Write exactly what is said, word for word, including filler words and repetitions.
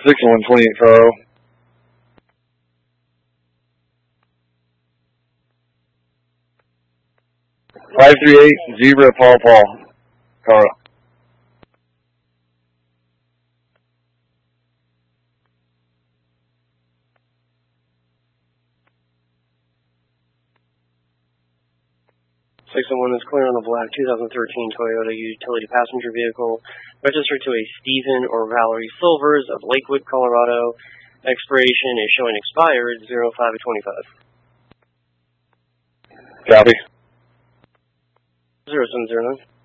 six one twenty-eight Carl. five three eight Zebra Paul Paul. Carl. six oh one is clear on the black two thousand thirteen Toyota utility passenger vehicle, registered to a Stephen or Valerie Silvers of Lakewood, Colorado. Expiration is showing expired zero five twenty-five. Copy. zero seven zero nine.